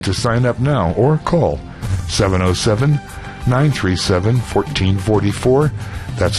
To sign up now or call 707-937-1444. That's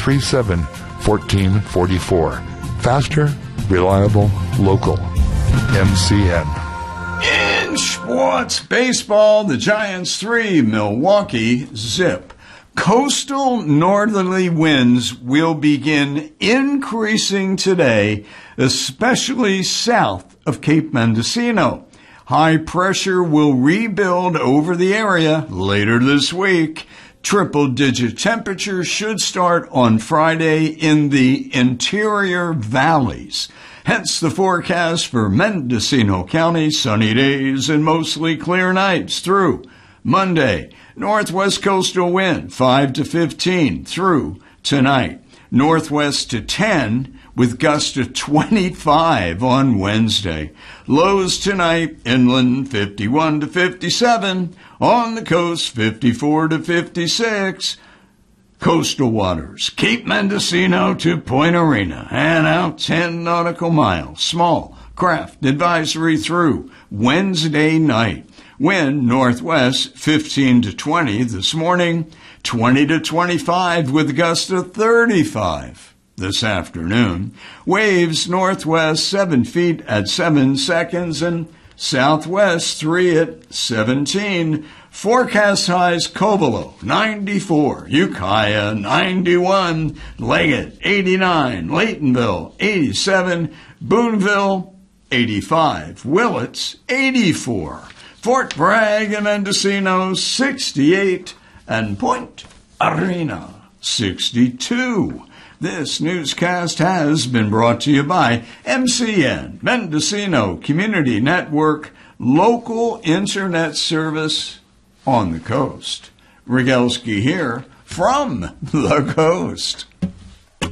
937-1444. Faster, reliable, local. MCN. In sports, baseball, the Giants 3, Milwaukee zip. Coastal northerly winds will begin increasing today, especially south of Cape Mendocino. High pressure will rebuild over the area later this week. Triple-digit temperatures should start on Friday in the interior valleys. Hence the forecast for Mendocino County, sunny days and mostly clear nights through Monday. Northwest coastal wind 5 to 15 through tonight. Northwest to 10 with gusts of 25 on Wednesday. Lows tonight, inland 51 to 57. On the coast, 54 to 56. Coastal waters, Cape Mendocino to Point Arena, and out 10 nautical miles. Small craft advisory through Wednesday night. Wind northwest 15 to 20 this morning, 20 to 25 with gusts of 35 this afternoon. Waves northwest 7 feet at 7 seconds and southwest 3 at 17. Forecast highs Covelo 94, Ukiah 91, Leggett 89, Laytonville 87, Boonville 85, Willits 84, Fort Bragg and Mendocino 68, and Point Arena 62. This newscast has been brought to you by MCN, Mendocino Community Network, local internet service on the coast. Rigelski here from the coast.